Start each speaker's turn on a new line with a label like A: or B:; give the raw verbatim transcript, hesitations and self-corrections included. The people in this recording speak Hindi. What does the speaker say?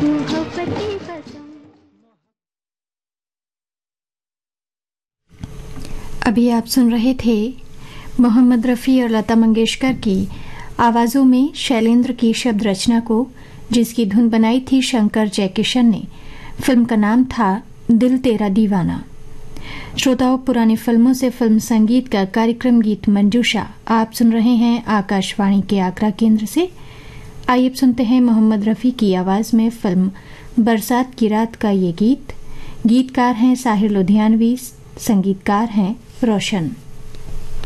A: मोहब्बती कसम।
B: अभी आप सुन रहे थे मोहम्मद रफ़ी और लता मंगेशकर की आवाज़ों में शैलेंद्र की शब्द रचना को, जिसकी धुन बनाई थी शंकर जयकिशन ने। फिल्म का नाम था दिल तेरा दीवाना। श्रोताओं, पुरानी फिल्मों से फिल्म संगीत का कार्यक्रम गीत मंजूषा आप सुन रहे हैं आकाशवाणी के आगरा केंद्र से। आइए अब सुनते हैं मोहम्मद रफ़ी की आवाज़ में फिल्म बरसात की रात का ये गीत। गीतकार हैं साहिर लुधियानवी, संगीतकार हैं रोशन।